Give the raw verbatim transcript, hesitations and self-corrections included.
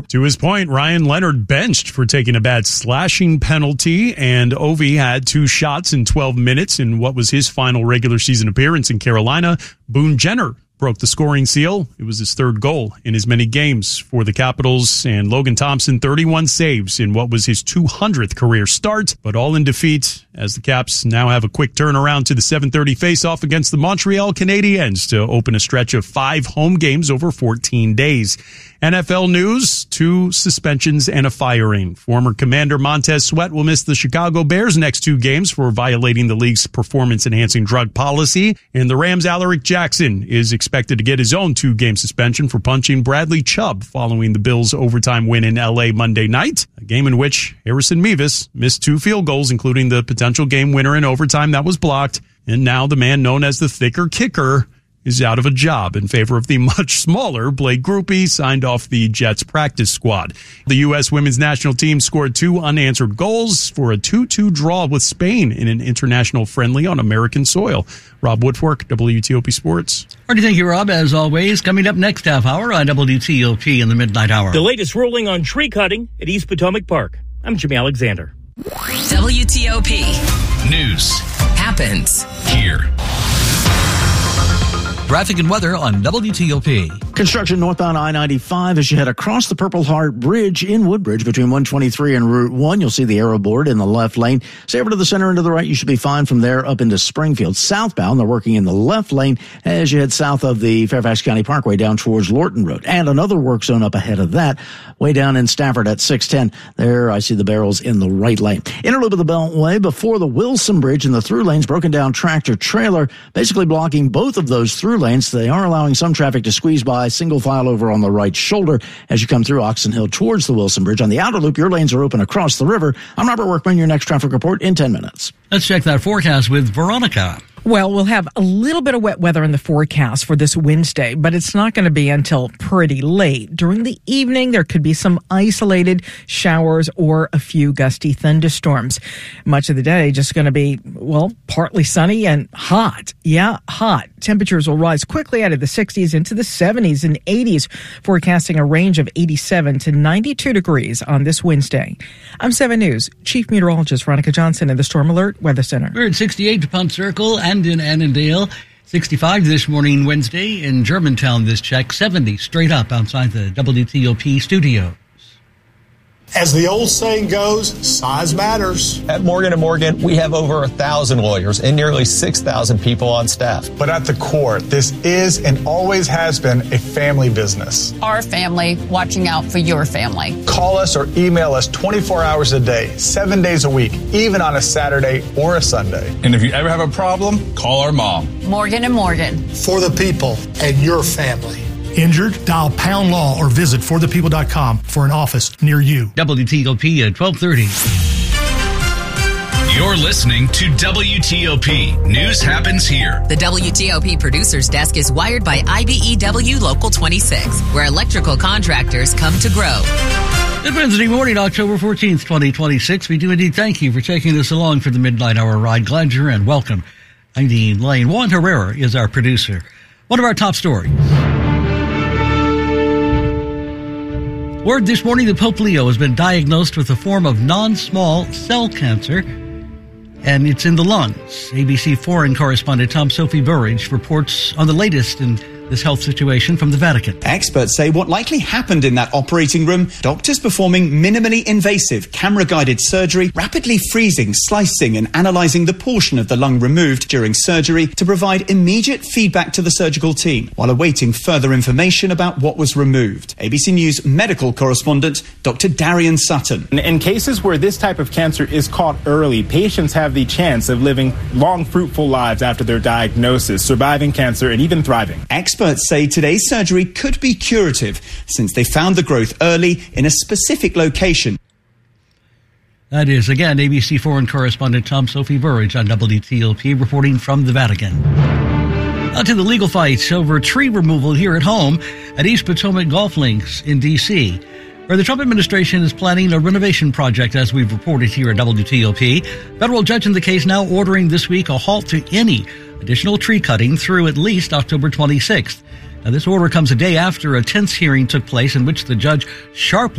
To his point, Ryan Leonard benched for taking a bad slashing penalty, and Ovi had two shots in twelve minutes in what was his final regular season appearance in Carolina. Boone Jenner broke the scoring seal. It was his third goal in as many games for the Capitals, and Logan Thompson, thirty-one saves in what was his two hundredth career start, but all in defeat as the Caps now have a quick turnaround to the seven thirty faceoff against the Montreal Canadiens to open a stretch of five home games over fourteen days. N F L news, two suspensions and a firing. Former Commander Montez Sweat will miss the Chicago Bears' next two games for violating the league's performance-enhancing drug policy. And the Rams' Alaric Jackson is expected to get his own two-game suspension for punching Bradley Chubb following the Bills' overtime win in L A Monday night, a game in which Harrison Mevis missed two field goals, including the potential game winner in overtime that was blocked. And now the man known as the thicker kicker is out of a job in favor of the much smaller Blake Grupe, signed off the Jets practice squad. The U S women's national team scored two unanswered goals for a two two draw with Spain in an international friendly on American soil. Rob Woodfork, W T O P Sports. All right, thank you, Rob. As always, coming up next half hour on W T O P in the Midnight Hour. The latest ruling on tree cutting at East Potomac Park. I'm Jimmy Alexander. W T O P. News happens here. Traffic and weather on W T O P. Construction northbound I ninety-five as you head across the Purple Heart Bridge in Woodbridge between one twenty-three and Route one. You'll see the arrow board in the left lane. Stay over to the center and to the right. You should be fine from there up into Springfield. Southbound, they're working in the left lane as you head south of the Fairfax County Parkway down towards Lorton Road. And another work zone up ahead of that, way down in Stafford at six ten. There, I see the barrels in the right lane. Inner loop of the Beltway before the Wilson Bridge and the through lanes, broken down tractor trailer, basically blocking both of those through lanes. They are allowing some traffic to squeeze by, single file over on the right shoulder as you come through Oxon Hill towards the Wilson Bridge. On the outer loop, your lanes are open across the river. I'm Robert Workman, your next traffic report in ten minutes. Let's check that forecast with Veronica. Well, we'll have a little bit of wet weather in the forecast for this Wednesday, but it's not going to be until pretty late. During the evening, there could be some isolated showers or a few gusty thunderstorms. Much of the day just going to be, well, partly sunny and hot. Yeah, hot. Temperatures will rise quickly out of the sixties into the seventies and eighties, forecasting a range of eighty-seven to ninety-two degrees on this Wednesday. I'm seven News Chief Meteorologist Veronica Johnson in the Storm Alert Weather Center. We're at sixty-eight to Punt Circle and in Annandale. sixty-five this morning, Wednesday. In Germantown, this check. seventy straight up outside the W T O P studio. As the old saying goes, size matters. At Morgan and Morgan, we have over a thousand lawyers and nearly six thousand people on staff. But at the core, this is and always has been a family business. Our family watching out for your family. Call us or email us twenty-four hours a day, seven days a week, even on a Saturday or a Sunday. And if you ever have a problem, call our mom. Morgan and Morgan. For the people and your family. Injured? Dial Pound Law or visit for the people dot com for an office near you. W T O P at twelve thirty. You're listening to W T O P. News happens here. The W T O P producer's desk is wired by I B E W Local twenty-six, where electrical contractors come to grow. Good Wednesday morning, October fourteenth, twenty twenty-six. We do indeed thank you for taking us along for the Midnight Hour ride. Glad you're in. Welcome. I'm Dean Lane. Juan Herrera is our producer. One of our top stories. Word this morning that Pope Leo has been diagnosed with a form of non-small cell cancer, and it's in the lungs. A B C foreign correspondent Tom Sophie Burridge reports on the latest in this health situation from the Vatican. Experts say what likely happened in that operating room, doctors performing minimally invasive camera-guided surgery, rapidly freezing, slicing and analysing the portion of the lung removed during surgery to provide immediate feedback to the surgical team while awaiting further information about what was removed. A B C News medical correspondent Doctor Darian Sutton. In cases where this type of cancer is caught early, patients have the chance of living long, fruitful lives after their diagnosis, surviving cancer and even thriving. Experts say today's surgery could be curative since they found the growth early in a specific location. That is, again, A B C foreign correspondent Tom Sophie Burridge on W T O P reporting from the Vatican. On to the legal fight over tree removal here at home at East Potomac Golf Links in D C, where the Trump administration is planning a renovation project, as we've reported here at W T O P. Federal judge in the case now ordering this week a halt to any additional tree cutting through at least October twenty-sixth. Now, this order comes a day after a tense hearing took place in which the judge sharply